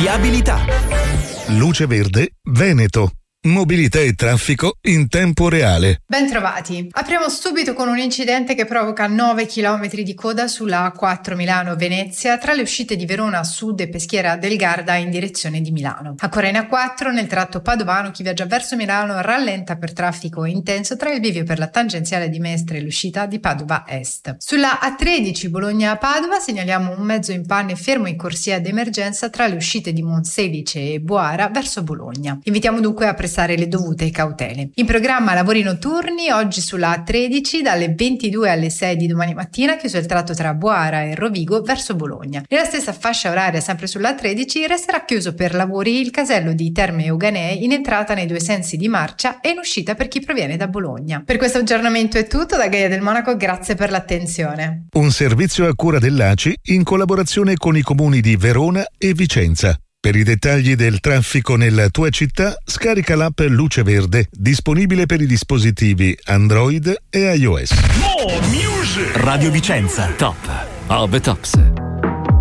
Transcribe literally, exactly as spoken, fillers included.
Viabilità. Luce Verde Veneto. Mobilità e traffico in tempo reale. Ben trovati. Apriamo subito con un incidente che provoca nove chilometri di coda sulla A quattro Milano-Venezia tra le uscite di Verona a sud e Peschiera del Garda in direzione di Milano. Ancora in A quattro nel tratto padovano chi viaggia verso Milano rallenta per traffico intenso tra il bivio per la tangenziale di Mestre e l'uscita di Padova Est. Sulla A tredici Bologna-Padova segnaliamo un mezzo in panne fermo in corsia d'emergenza tra le uscite di Monselice e Boara verso Bologna. Invitiamo dunque a prestare le dovute cautele. In programma lavori notturni oggi sulla A tredici dalle ventidue alle sei di domani mattina, chiuso il tratto tra Boara e Rovigo verso Bologna. Nella stessa fascia oraria, sempre sulla A tredici, resterà chiuso per lavori il casello di Terme Euganei in entrata nei due sensi di marcia e in uscita per chi proviene da Bologna. Per questo aggiornamento è tutto da Gaia del Monaco, grazie per l'attenzione. Un servizio a cura dell'A C I in collaborazione con i comuni di Verona e Vicenza. Per i dettagli del traffico nella tua città, scarica l'app Luce Verde, disponibile per i dispositivi Android e iOS. Radio Vicenza, top of the tops.